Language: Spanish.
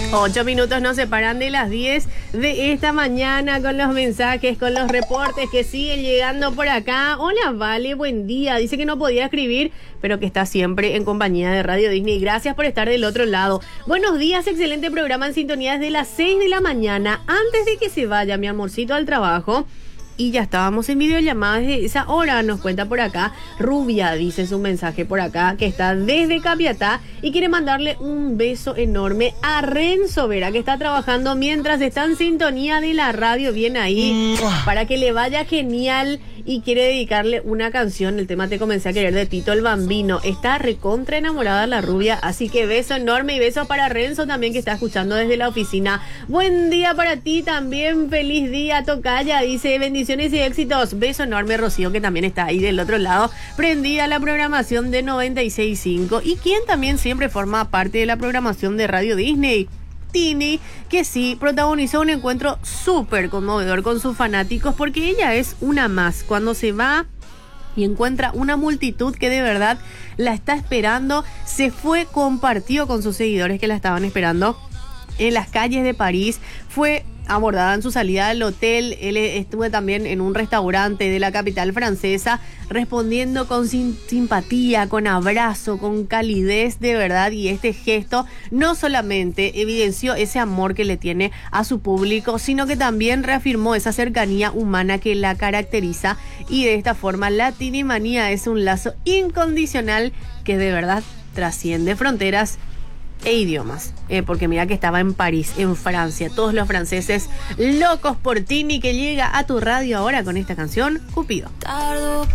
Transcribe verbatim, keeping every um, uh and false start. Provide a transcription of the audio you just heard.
Ocho minutos nos separan de las diez de esta mañana con los mensajes, con los reportes que siguen llegando por acá. Hola, Vale, buen día. Dice que no podía escribir, pero que está siempre en compañía de Radio Disney. Gracias por estar del otro lado. Buenos días, excelente programa en sintonía desde las seis de la mañana. Antes de que se vaya mi amorcito al trabajo, y ya estábamos en videollamada desde esa hora, nos cuenta por acá. Rubia dice su mensaje por acá, que está desde Capiatá y quiere mandarle un beso enorme a Renzo Vera, que está trabajando mientras está en sintonía de la radio, bien ahí, para que le vaya genial, y quiere dedicarle una canción. El tema Te comencé a querer de Tito el Bambino. Está recontra enamorada la Rubia, así que beso enorme y beso para Renzo también, que está escuchando desde la oficina. Buen día para ti también, feliz día, tocaya, dice bendiciones y éxitos. Beso enorme, Rocío, que también está ahí del otro lado, prendida la programación de noventa y seis punto cinco, y quien también siempre forma parte de la programación de Radio Disney, Tini, que sí protagonizó un encuentro súper conmovedor con sus fanáticos, porque ella es una más cuando se va y encuentra una multitud que de verdad la está esperando. Se fue, compartió con sus seguidores que la estaban esperando en las calles de París, fue abordada en su salida del hotel. Él estuvo también en un restaurante de la capital francesa, respondiendo con sim- simpatía, con abrazo, con calidez de verdad, y este gesto no solamente evidenció ese amor que le tiene a su público, sino que también reafirmó esa cercanía humana que la caracteriza, y de esta forma la Tinimanía es un lazo incondicional que de verdad trasciende fronteras e idiomas, eh, porque mira que estaba en París, en Francia, todos los franceses locos por Tini, que llega a tu radio ahora con esta canción, Cupido.